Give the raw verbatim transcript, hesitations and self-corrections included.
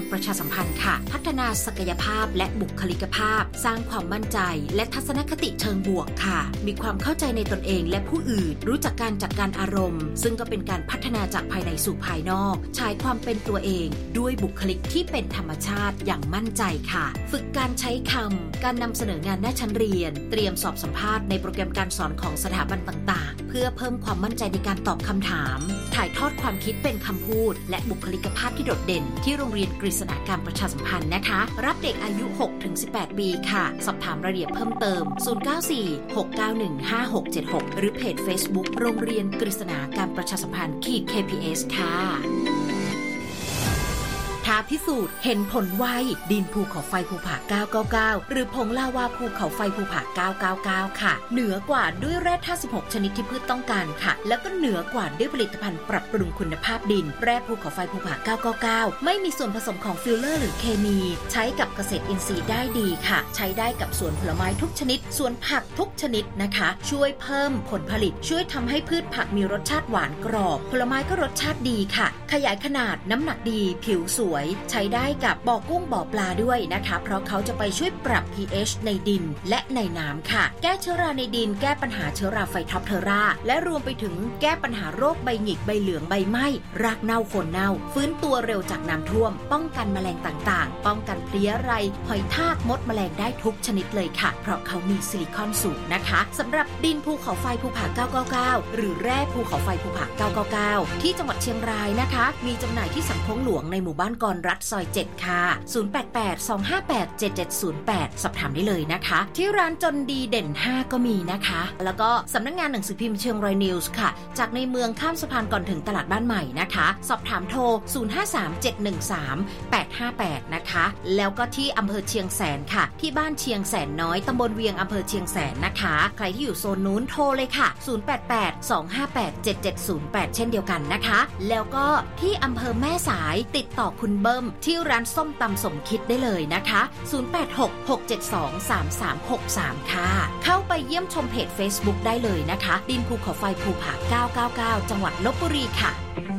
ประชาสัมพันธ์ค่ะพัฒนาศักยภาพและบุคลิกภาพสร้างความมั่นใจและทัศนคติเชิงบวกค่ะมีความเข้าใจในตนเองและผู้อื่นรู้จักการจัดการอารมณ์ซึ่งก็เป็นการพัฒนาจากภายในสู่ภายนอกฉายความเป็นตัวเองด้วยบุคลิกที่เป็นธรรมชาติอย่างมั่นใจค่ะฝึกการใช้คำการนำเสนองานหน้าชั้นเรียนเตรียมสอบสัมภาษณ์ในโปรแกรมการสอนของสถาบันต่างๆเพื่อเพิ่มความมั่นใจในการตอบคำถามถ่ายทอดความคิดเป็นคำพูดและบุคลิกภาพที่โดดเด่นที่โรงเรียนกฤษณาการประชาสัมพันธ์นะคะรับเด็กอายุ หกถึงสิบแปด ปีค่ะสอบถามรายละเอียดเพิ่มเติมศูนย์ เก้า สี่ หก เก้า หนึ่ง ห้า หก เจ็ด หกหรือเพจ Facebook โรงเรียนกฤษณาการประชาสัมพันธ์ เค พี เอส ค่ะท้าพิสูจน์เห็นผลไวดินภูเขาไฟภูผาเก้าเก้าเก้าหรือผงลาวาภูเขาไฟภูผาเก้าเก้าเก้าค่ะเหนือกว่าด้วยแร่ธาตุสิบหกชนิดที่พืชต้องการค่ะแล้วก็เหนือกว่าด้วยผลิตภัณฑ์ปรับปรุงคุณภาพดินแร่ภูเขาไฟภูผาเก้าเก้าเก้าไม่มีส่วนผสมของฟิลเลอร์หรือเคมีใช้กับเกษตรอินทรีย์ได้ดีค่ะใช้ได้กับสวนผลไม้ทุกชนิดสวนผักทุกชนิดนะคะช่วยเพิ่มผลผลิตช่วยทำให้พืชผักมีรสชาติหวานกรอบผลไม้ก็รสชาติดีค่ะขยายขนาดน้ำหนักดีผิวสวยใช้ได้กับบ่อกุ้งบ่อปลาด้วยนะคะเพราะเขาจะไปช่วยปรับ พี เอช ในดินและในน้ำค่ะแก้เชื้อราในดินแก้ปัญหาเชื้อราไฟท็อปเทอราและรวมไปถึงแก้ปัญหาโรคใบหงิกใบเหลืองใบไหม้รากเน่าโคนเน่าฟื้นตัวเร็วจากน้ำท่วมป้องกันแมลงต่างๆป้องกันเพลี้ยไรหอยทากมดแมลงได้ทุกชนิดเลยค่ะเพราะเขามีซิลิคอนสูงนะคะสำหรับดินภูเขาไฟภูผาเก้าเก้าเก้าหรือแร่ภูเขาไฟภูผาเก้าเก้าเก้าที่จังหวัดเชียงรายนะคะมีจำหน่ายที่สันโค้งหลวงในหมู่บ้านกรรัฐซอยเจ็ดค่ะศูนย์ แปด แปด สอง ห้า แปด เจ็ด เจ็ด ศูนย์ แปดสอบถามได้เลยนะคะที่ร้านจนดีเด่นห้าก็มีนะคะแล้วก็สำนักงานหนังสือพิมพ์เชียงรายนิวส์ค่ะจากในเมืองข้ามสะพานก่อนถึงตลาดบ้านใหม่นะคะสอบถามโทรศูนย์ ห้า สาม เจ็ด หนึ่ง สาม แปด ห้า แปดนะคะแล้วก็ที่อำเภอเชียงแสนค่ะที่บ้านเชียงแสนน้อยตำบลเวียงอำเภอเชียงแสนนะคะใครที่อยู่โซนนู้นโทรเลยค่ะศูนย์ แปด แปด สอง ห้า แปด เจ็ด เจ็ด ศูนย์ แปดเช่นเดียวกันนะคะแล้วก็ที่อำเภอแม่สายติดต่อคุณเบิ้มที่ร้านส้มตำสมคิดได้เลยนะคะศูนย์ แปด หก หก เจ็ด สอง สาม สาม หก สามค่ะเข้าไปเยี่ยมชมเพจ Facebook ได้เลยนะคะดินภูเขาไฟภูผาเก้าเก้าเก้าจังหวัดลพบุรีค่ะ